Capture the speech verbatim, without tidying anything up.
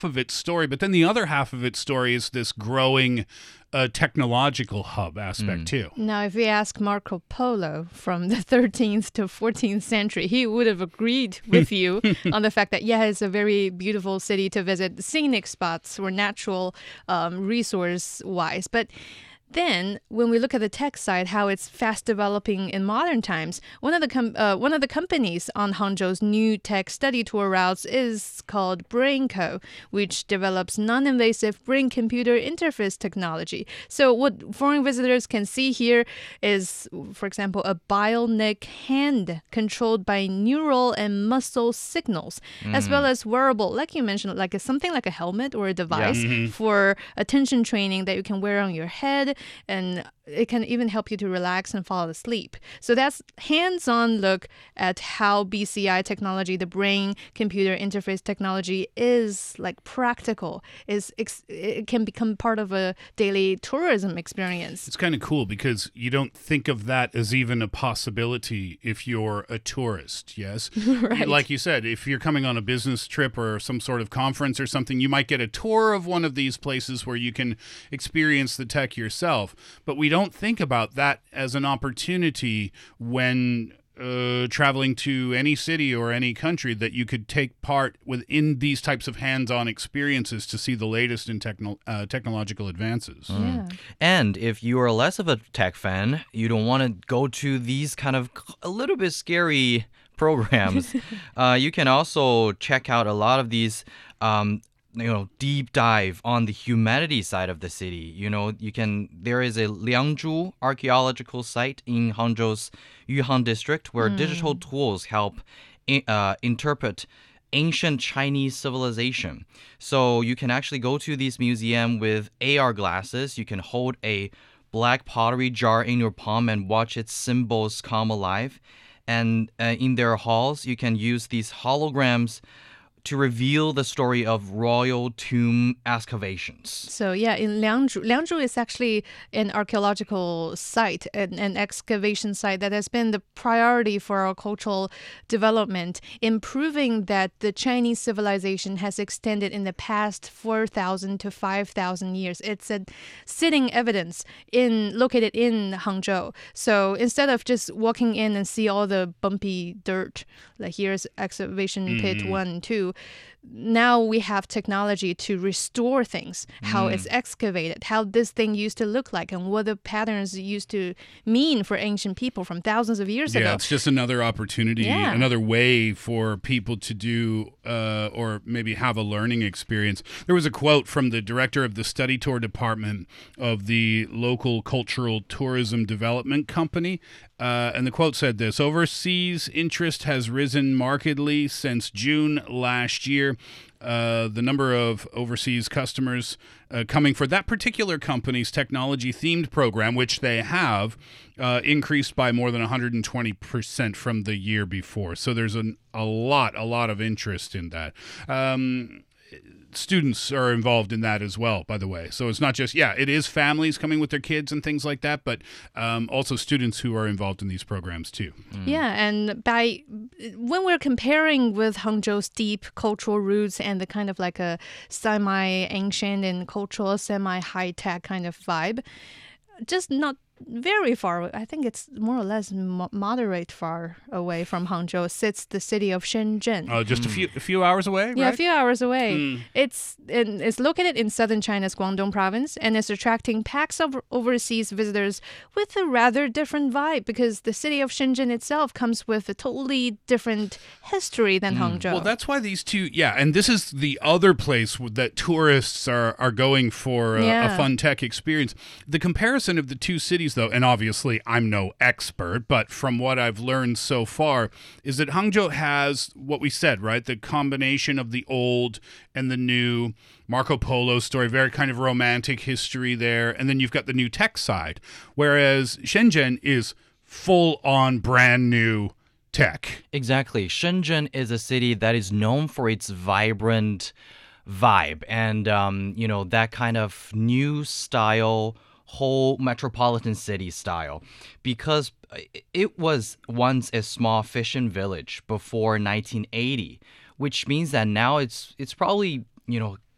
of its story, but then the other half of its story is this growing uh, technological hub aspect too. Now, if we ask Marco Polo from the thirteenth to fourteenth century, he would have agreed with you on the fact that, yeah, it's a very beautiful city to visit, scenic spots or natural um, resource-wise. But then, when we look at the tech side, how it's fast developing in modern times, one of the com- uh, one of the companies on Hangzhou's new tech study tour routes is called BrainCo, which develops non-invasive brain-computer interface technology. So what foreign visitors can see here is, for example, a bionic hand controlled by neural and muscle signals, mm. as well as wearable, like you mentioned, like a, something like a helmet or a device yeah. mm-hmm. for attention training that you can wear on your head. And it can even help you to relax and fall asleep. So that's hands-on look at how B C I technology, the brain-computer interface technology, is like practical. Is it can become part of a daily tourism experience. It's kind of cool because you don't think of that as even a possibility if you're a tourist, yes? Right. Like you said, if you're coming on a business trip or some sort of conference or something, you might get a tour of one of these places where you can experience the tech yourself. But we don't think about that as an opportunity when uh, traveling to any city or any country, that you could take part within these types of hands-on experiences to see the latest in techno- uh, technological advances. Mm. Yeah. And if you are less of a tech fan, you don't want to go to these kind of a little bit scary programs, uh, you can also check out a lot of these um, you know, deep dive on the humanities side of the city. You know, you can, there is a Liangzhu archaeological site in Hangzhou's Yuhan district where mm. digital tools help uh, interpret ancient Chinese civilization. So you can actually go to this museum with A R glasses. You can hold a black pottery jar in your palm and watch its symbols come alive. And uh, in their halls, you can use these holograms to reveal the story of royal tomb excavations. So yeah, in Liangzhu, Liangzhu is actually an archaeological site, an, an excavation site that has been the priority for our cultural development, in proving that the Chinese civilization has extended in the past four thousand to five thousand years. It's a sitting evidence in located in Hangzhou. So instead of just walking in and see all the bumpy dirt, like here's excavation mm. pit one, two, now we have technology to restore things, how mm. it's excavated, how this thing used to look like, and what the patterns used to mean for ancient people from thousands of years yeah, ago. Yeah, it's just another opportunity, yeah. another way for people to do uh, or maybe have a learning experience. There was a quote from the director of the study tour department of the local cultural tourism development company. Uh, and the quote said this: "Overseas interest has risen markedly since June last year. Uh, the number of overseas customers uh, coming for that particular company's technology-themed program, which they have, uh, increased by more than one hundred twenty percent from the year before." So there's an, a lot, a lot of interest in that. Um Students are involved in that as well, by the way. So it's not just, yeah, it is families coming with their kids and things like that, but um, also students who are involved in these programs too. Mm. Yeah, and by when we're comparing with Hangzhou's deep cultural roots and the kind of like a semi-ancient and cultural, semi-high-tech kind of vibe, just not very far, I think it's more or less mo- moderate far away from Hangzhou, sits the city of Shenzhen. Oh, just mm. a few a few hours away, Yeah, right? a few hours away. Mm. It's in, it's located in southern China's Guangdong province, and it's attracting packs of overseas visitors with a rather different vibe, because the city of Shenzhen itself comes with a totally different history than mm. Hangzhou. Well, that's why these two, yeah, and this is the other place that tourists are, are going for a, yeah. a fun tech experience. The comparison of the two cities, though, and obviously I'm no expert, but from what I've learned so far, is that Hangzhou has what we said, right? The combination of the old and the new. Marco Polo story, very kind of romantic history there. And then you've got the new tech side, whereas Shenzhen is full on brand new tech. Exactly. Shenzhen is a city that is known for its vibrant vibe and, um, you know, that kind of new style, whole metropolitan city style, because it was once a small fishing village before nineteen eighty, which means that now it's it's probably, you know,